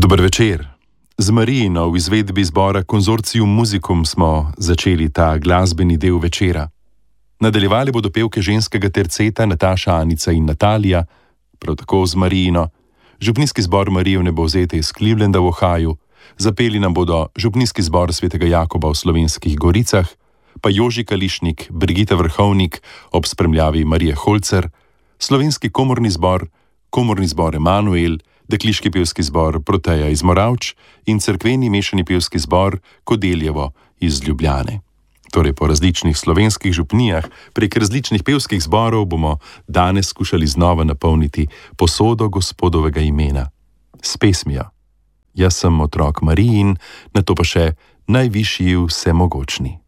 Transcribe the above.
Dober večer. Z Marijino v izvedbi zbora Konzorcium Musicum smo začeli ta glasbeni del večera. Nadaljevali bodo pevke ženskega terceta Nataša, Anica in Natalija, prav tako z Marijino. Župnijski zbor Marije Vnebovzete iz Clevelanda v Ohaju, zapeli nam bodo Župnijski zbor Svetega Jakoba v Slovenskih Goricah, pa Joži Kališnik, Brigita Vrhovnik ob spremljavi Marije Holcer, Slovenski komorni zbor Emanuel, Dekliški pevski zbor Proteja iz Moravč in cerkveni mešani pevski zbor Kodeljevo iz Ljubljane. Torej po različnih slovenskih župnijah, prek različnih pevskih zborov bomo danes skušali znova napolniti posodo Gospodovega imena s pesmijo. Jaz sem otrok Marijin, nato pa še najvišji vsemogočni.